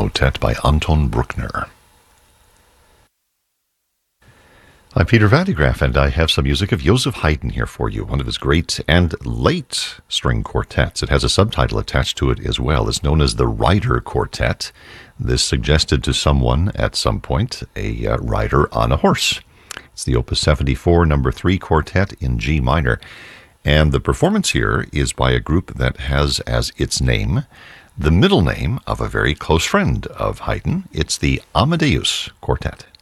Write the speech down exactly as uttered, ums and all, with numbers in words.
motet by Anton Bruckner. I'm Peter Van de Graaff, and I have some music of Joseph Haydn here for you, one of his great and late string quartets. It has a subtitle attached to it as well. It's known as the Rider Quartet. This suggested to someone at some point a uh, rider on a horse. It's the Opus seventy-four, number three quartet in G minor. And the performance here is by a group that has as its name the middle name of a very close friend of Haydn. It's the Amadeus Quartet.